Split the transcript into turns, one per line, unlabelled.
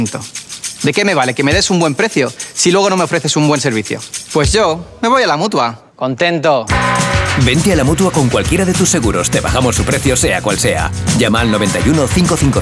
¿De qué me vale que me des un buen precio si luego no me ofreces un buen servicio? Pues yo me voy a la Mutua. Contento.
Vente a la Mutua con cualquiera de tus seguros. Te bajamos su precio sea cual sea. Llama al 91 555